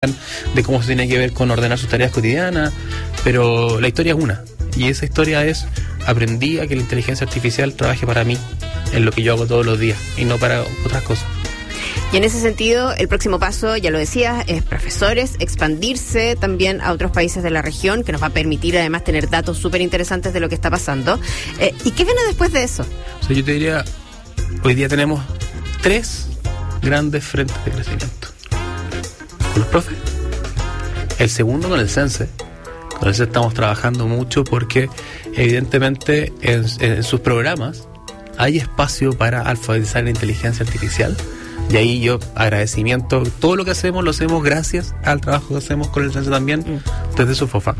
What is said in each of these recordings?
de cómo se tiene que ver con ordenar sus tareas cotidianas, pero la historia es una, y esa historia es: aprendí a que la inteligencia artificial trabaje para mí en lo que yo hago todos los días y no para otras cosas. Y en ese sentido, el próximo paso, ya lo decías, es profesores, expandirse también a otros países de la región, que nos va a permitir además tener datos súper interesantes de lo que está pasando. ¿Y qué viene después de eso? O sea, yo te diría, hoy día tenemos 3 grandes frentes de crecimiento. Con los profes. El segundo con el CENSE. Con el CENSE estamos trabajando mucho porque evidentemente en sus programas hay espacio para alfabetizar la inteligencia artificial. Y ahí yo agradecimiento, todo lo que hacemos lo hacemos gracias al trabajo que hacemos con el CENSE también desde su FOFA.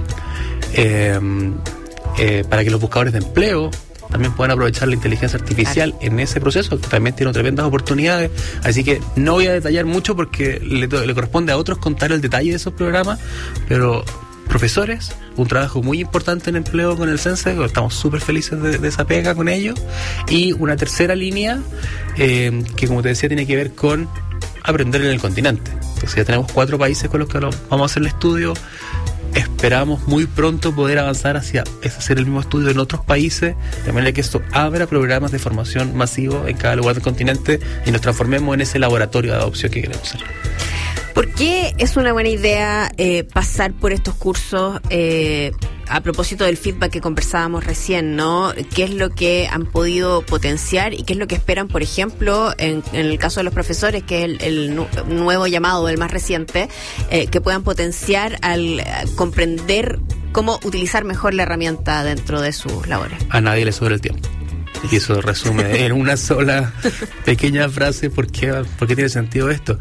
Para que los buscadores de empleo también puedan aprovechar la inteligencia artificial en ese proceso, que también tiene tremendas oportunidades. Así que no voy a detallar mucho porque le corresponde a otros contar el detalle de esos programas, pero profesores, un trabajo muy importante en empleo con el CENSE, estamos súper felices de esa pega con ellos. Y una tercera línea que, como te decía, tiene que ver con aprender en el continente. Entonces ya tenemos 4 países con los que vamos a hacer el estudio. Esperamos muy pronto poder avanzar hacia hacer el mismo estudio en otros países, de manera que esto abra programas de formación masivo en cada lugar del continente y nos transformemos en ese laboratorio de adopción que queremos ser. ¿Por qué es una buena idea pasar por estos cursos? A propósito del feedback que conversábamos recién, ¿no? ¿Qué es lo que han podido potenciar y qué es lo que esperan, por ejemplo, en el caso de los profesores, que es el nuevo llamado, el más reciente, que puedan potenciar al comprender cómo utilizar mejor la herramienta dentro de sus labores? A nadie le sobra el tiempo. Y eso resume en una sola pequeña frase por qué tiene sentido esto.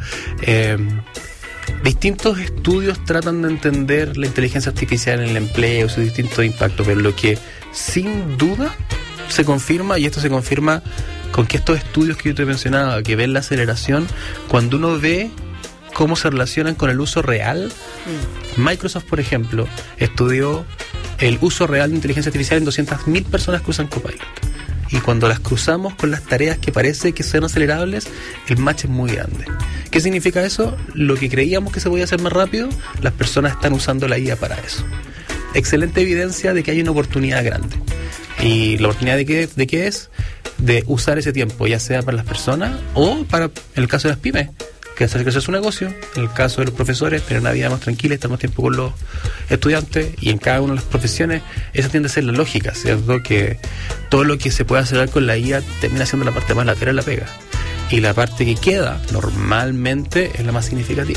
Distintos estudios tratan de entender la inteligencia artificial en el empleo, sus distintos impactos, pero lo que sin duda se confirma, y esto se confirma con que estos estudios que yo te mencionaba, que ven la aceleración, cuando uno ve cómo se relacionan con el uso real. Microsoft, por ejemplo, estudió el uso real de inteligencia artificial en 200.000 personas que usan Copilot. Y cuando las cruzamos con las tareas que parece que son acelerables, el match es muy grande. ¿Qué significa eso? Lo que creíamos que se podía hacer más rápido, las personas están usando la IA para eso. Excelente evidencia de que hay una oportunidad grande. ¿Y la oportunidad de qué es? De usar ese tiempo, ya sea para las personas o para, en el caso de las pymes, que hacer crecer su negocio. En el caso de los profesores, tener una vida más tranquila, estar más tiempo con los estudiantes. Y en cada una de las profesiones, esa tiende a ser la lógica, ¿cierto? Que todo lo que se puede acelerar con la IA termina siendo la parte más lateral de la pega. Y la parte que queda, normalmente, es la más significativa.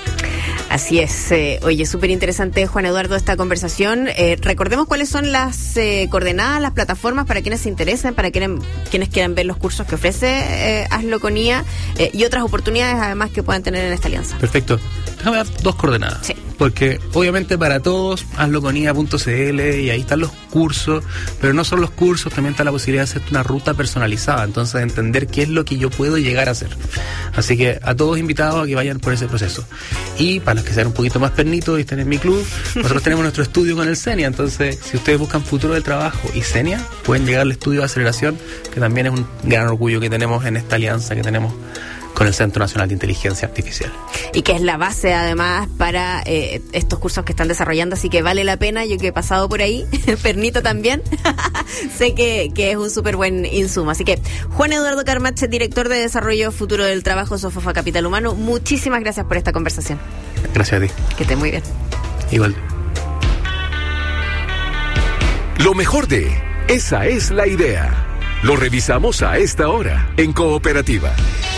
Así es. Oye, súper interesante, Juan Eduardo, esta conversación. Recordemos cuáles son las coordenadas, las plataformas para quienes se interesen, para quienes quieran ver los cursos que ofrece Hazlo con IA y otras oportunidades además que puedan tener en esta alianza. Perfecto. Déjame dar 2 coordenadas. Sí. Porque obviamente para todos, hazloconia.cl, y ahí están los cursos, pero no solo los cursos, también está la posibilidad de hacer una ruta personalizada, entonces entender qué es lo que yo puedo llegar a hacer. Así que a todos invitados a que vayan por ese proceso. Y para los que sean un poquito más pernitos y estén en mi club, nosotros tenemos nuestro estudio con el CENIA, entonces si ustedes buscan Futuro del Trabajo y CENIA, pueden llegar al estudio de aceleración, que también es un gran orgullo que tenemos en esta alianza que tenemos con el Centro Nacional de Inteligencia Artificial. Y que es la base además para estos cursos que están desarrollando, así que vale la pena. Yo que he pasado por ahí, Pernito también, sé que es un súper buen insumo. Así que Juan Eduardo Carmache, director de Desarrollo Futuro del Trabajo, Sofofa Capital Humano, muchísimas gracias por esta conversación. Gracias a ti. Que estés muy bien. Igual. Lo mejor de Esa es la idea. Lo revisamos a esta hora en Cooperativa.